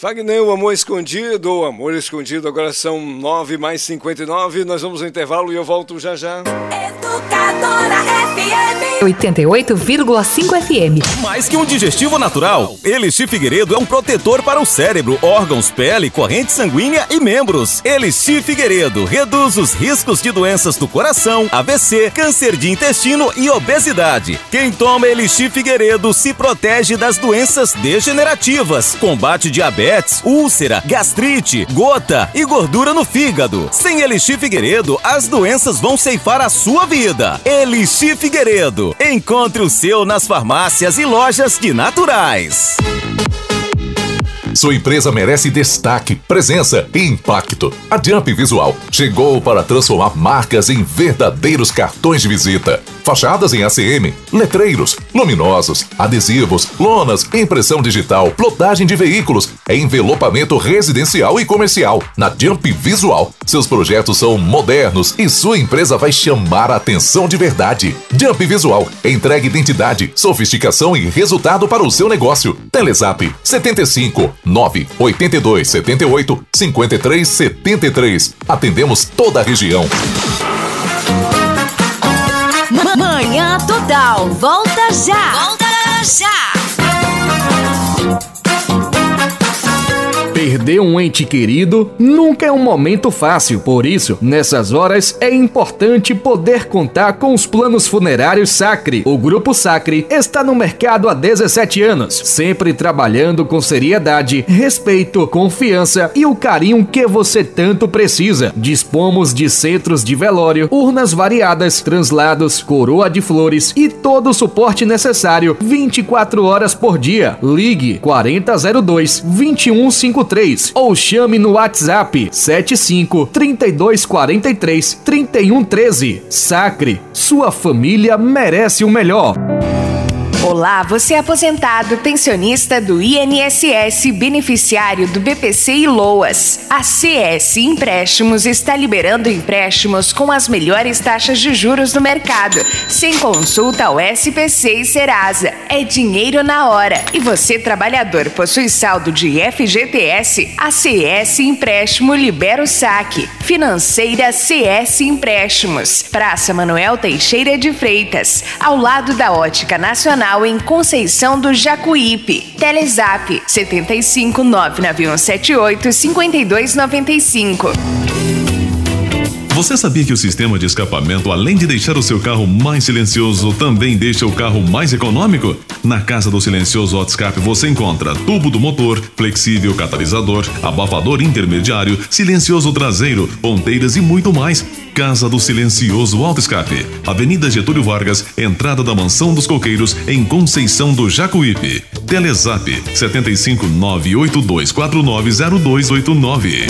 Wagner, o Amor Escondido, ou Amor Escondido, agora são 9h59, nós vamos ao intervalo e eu volto já já. Educadora FM 88,5 FM. Mais que um digestivo natural, Elixir Figueiredo é um protetor para o cérebro, órgãos, pele, corrente sanguínea e membros. Elixir Figueiredo reduz os riscos de doenças do coração, AVC, câncer de intestino e obesidade. Quem toma Elixir Figueiredo se protege das doenças degenerativas, combate diabetes, úlcera, gastrite, gota e gordura no fígado. Sem Elixir Figueiredo, as doenças vão ceifar a sua vida. Elixir Figueiredo. Encontre o seu nas farmácias e lojas de naturais. Sua empresa merece destaque, presença e impacto. A Jump Visual chegou para transformar marcas em verdadeiros cartões de visita. Fachadas em ACM, letreiros, luminosos, adesivos, lonas, impressão digital, plotagem de veículos, envelopamento residencial e comercial. Na Jump Visual, seus projetos são modernos e sua empresa vai chamar a atenção de verdade. Jump Visual entrega identidade, sofisticação e resultado para o seu negócio. Telezap 75 982 78 53 73. Atendemos toda a região. Manhã Total, volta já! Volta já! Perder um ente querido nunca é um momento fácil, por isso, nessas horas é importante poder contar com os planos funerários Sacre. O Grupo Sacre está no mercado há 17 anos, sempre trabalhando com seriedade, respeito, confiança e o carinho que você tanto precisa. Dispomos de centros de velório, urnas variadas, translados, coroa de flores e todo o suporte necessário 24 horas por dia. Ligue 4002-2153 ou chame no WhatsApp 75 32 43 31 13. Sacre, sua família merece o melhor. Olá, você é aposentado, pensionista do INSS, beneficiário do BPC e LOAS. A CS Empréstimos está liberando empréstimos com as melhores taxas de juros do mercado, sem consulta ao SPC e Serasa. É dinheiro na hora. E você, trabalhador, possui saldo de FGTS? A CS Empréstimo libera o saque. Financeira CS Empréstimos. Praça Manuel Teixeira de Freitas, ao lado da Ótica Nacional, em Conceição do Jacuípe. Telezap 75 99178 5295. Você sabia que o sistema de escapamento, além de deixar o seu carro mais silencioso, também deixa o carro mais econômico? Na Casa do Silencioso Autoescape você encontra tubo do motor, flexível catalisador, abafador intermediário, silencioso traseiro, ponteiras e muito mais. Casa do Silencioso Autoescape, Avenida Getúlio Vargas, entrada da Mansão dos Coqueiros, em Conceição do Jacuípe. Telezap 75 982490289.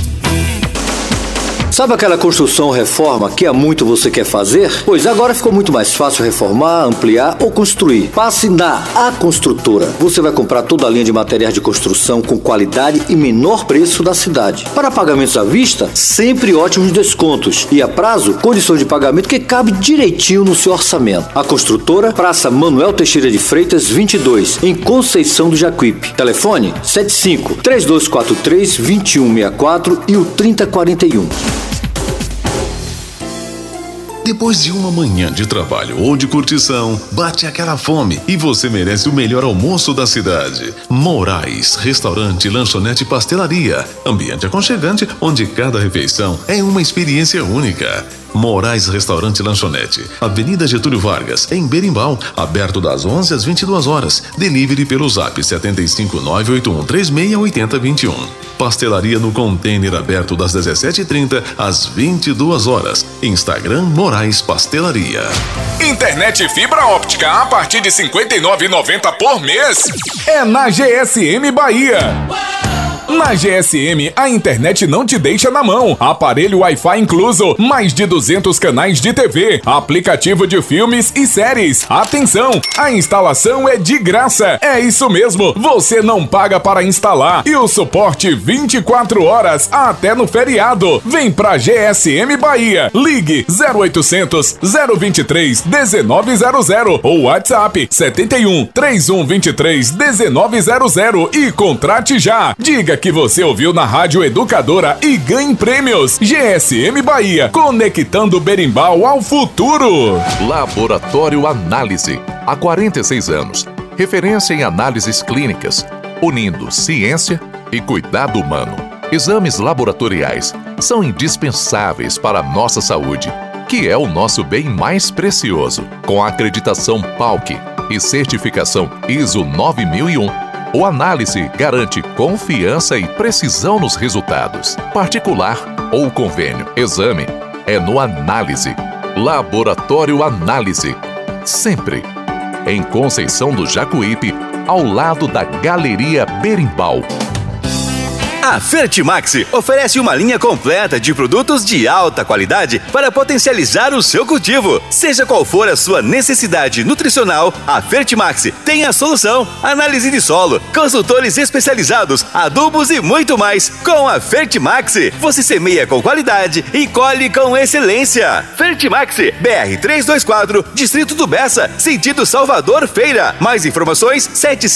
Sabe aquela construção ou reforma que há muito você quer fazer? Pois agora ficou muito mais fácil reformar, ampliar ou construir. Passe na A Construtora. Você vai comprar toda a linha de materiais de construção com qualidade e menor preço da cidade. Para pagamentos à vista, sempre ótimos descontos. E a prazo, condições de pagamento que cabe direitinho no seu orçamento. A Construtora, Praça Manuel Teixeira de Freitas, 22, em Conceição do Jacuípe. Telefone 75 3243 2164 e o 3041. Depois de uma manhã de trabalho ou de curtição, bate aquela fome e você merece o melhor almoço da cidade. Moraes, restaurante, lanchonete e pastelaria. Ambiente aconchegante, onde cada refeição é uma experiência única. Moraes Restaurante e Lanchonete, Avenida Getúlio Vargas, em Berimbau, aberto das 11 às 22 horas. Delivery pelo Zap 75981368021. Pastelaria no container, aberto das 17h30 às 22 horas. Instagram Moraes Pastelaria. Internet fibra óptica a partir de R$ 59,90 por mês. É na GSM Bahia. Na GSM, a internet não te deixa na mão. Aparelho Wi-Fi incluso, mais de 200 canais de TV, aplicativo de filmes e séries. Atenção, a instalação é de graça. É isso mesmo, você não paga para instalar. E o suporte 24 horas até no feriado. Vem pra GSM Bahia. Ligue 0800 023 1900 ou WhatsApp 71 3123 1900 e contrate já. Diga que você ouviu na Rádio Educadora e ganhe prêmios. GSM Bahia, conectando Berimbau ao futuro. Laboratório Análise, há 46 anos. Referência em análises clínicas, unindo ciência e cuidado humano. Exames laboratoriais são indispensáveis para a nossa saúde, que é o nosso bem mais precioso. Com a acreditação PALC e certificação ISO 9001, o Análise garante confiança e precisão nos resultados. Particular ou convênio, exame é no Análise. Laboratório Análise, sempre em Conceição do Jacuípe, ao lado da Galeria Berimbau. A Fertimax oferece uma linha completa de produtos de alta qualidade para potencializar o seu cultivo. Seja qual for a sua necessidade nutricional, a Fertimax tem a solução. Análise de solo, consultores especializados, adubos e muito mais. Com a Fertimax, você semeia com qualidade e colhe com excelência. Fertimax, BR 324, Distrito do Bessa, sentido Salvador Feira. Mais informações,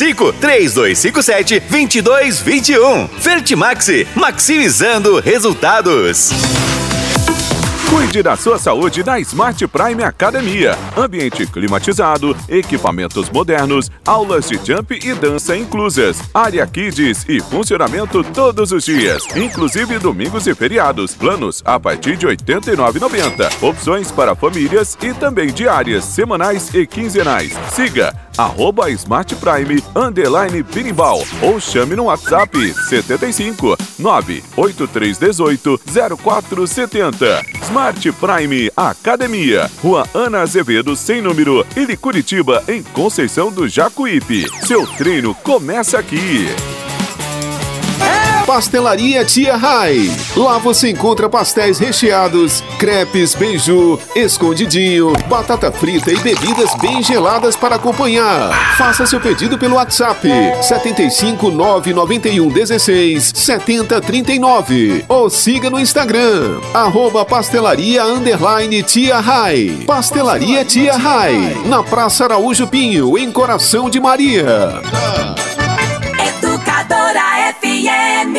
75-3257-2221. Fertimax, maximizando resultados. Cuide da sua saúde na Smart Prime Academia. Ambiente climatizado, equipamentos modernos, aulas de jump e dança inclusas, área kids e funcionamento todos os dias, inclusive domingos e feriados. Planos a partir de R$ 89,90. Opções para famílias e também diárias, semanais e quinzenais. Siga @Smart Prime _Berimbau ou chame no WhatsApp 75 98318 0470. Smart Prime Academia, Rua Ana Azevedo, sem número, Ilha Curitiba, em Conceição do Jacuípe. Seu treino começa aqui. Pastelaria Tia Rai. Lá você encontra pastéis recheados, crepes, beiju, escondidinho, batata frita e bebidas bem geladas para acompanhar. Faça seu pedido pelo WhatsApp 75 991 16 70 39 ou siga no Instagram @pastelaria _Tia Rai. Pastelaria Tia Rai, na Praça Araújo Pinho, em Coração de Maria. Educadora FM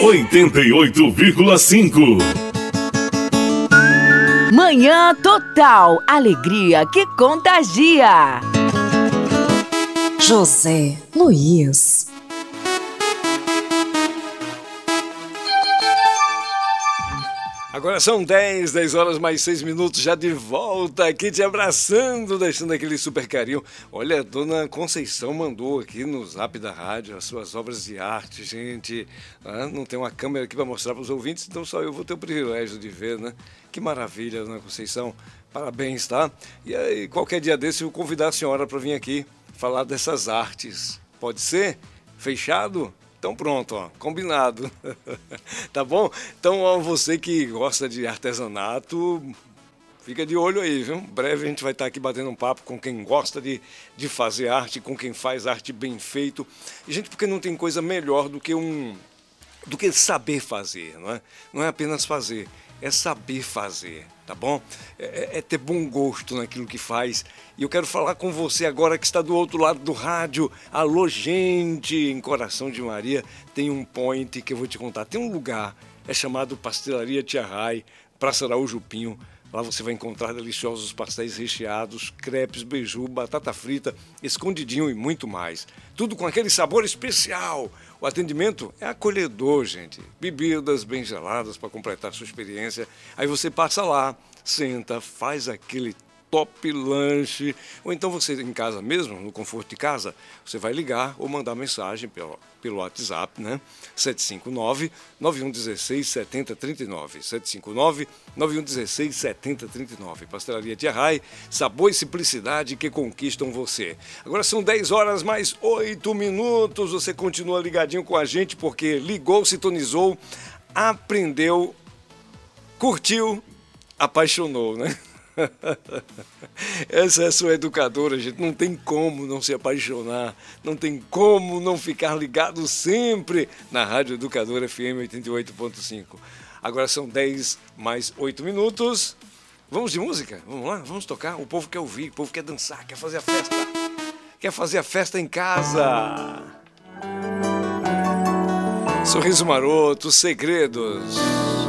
88,5. Manhã Total, alegria que contagia. José Luiz. Agora são 10 horas mais 6 minutos, já de volta aqui te abraçando, deixando aquele super carinho. Olha, a dona Conceição mandou aqui no zap da rádio as suas obras de arte, gente. Não tem uma câmera aqui para mostrar para os ouvintes, então só eu vou ter o privilégio de ver, né? Que maravilha, dona Conceição. Parabéns, tá? E aí, qualquer dia desse eu vou convidar a senhora para vir aqui falar dessas artes. Pode ser? Fechado? Então pronto, ó, combinado. Tá bom? Então, ó, você que gosta de artesanato, fica de olho aí, viu? Em breve a gente vai estar aqui batendo um papo com quem gosta de fazer arte, com quem faz arte bem feito. E, gente, porque não tem coisa melhor do que saber fazer, não é? Não é apenas fazer, é saber fazer, tá bom? É ter bom gosto naquilo que faz. E eu quero falar com você agora que está do outro lado do rádio. Alô, gente, em Coração de Maria tem um point que eu vou te contar. Tem um lugar, é chamado Pastelaria Tia Rai, Praça Araújo Pinho. Lá você vai encontrar deliciosos pastéis recheados, crepes, beiju, batata frita, escondidinho e muito mais. Tudo com aquele sabor especial. O atendimento é acolhedor, gente. Bebidas bem geladas para completar sua experiência. Aí você passa lá, senta, faz aquele Top Lanche. Ou então você em casa mesmo, no conforto de casa, você vai ligar ou mandar mensagem pelo WhatsApp, né? 759-9116-7039. 759-9116-7039. Pastelaria Tia Rai, sabor e simplicidade que conquistam você. Agora são 10 horas mais 8 minutos. Você continua ligadinho com a gente porque ligou, sintonizou, aprendeu, curtiu, apaixonou, né? Essa é a sua educadora, gente. Não tem como não se apaixonar, não tem como não ficar ligado sempre na Rádio Educadora FM 88.5. Agora são 10 mais 8 minutos. Vamos de música? Vamos lá? Vamos tocar? O povo quer ouvir, o povo quer dançar, quer fazer a festa. Quer fazer a festa em casa. Sorriso Maroto, Segredos.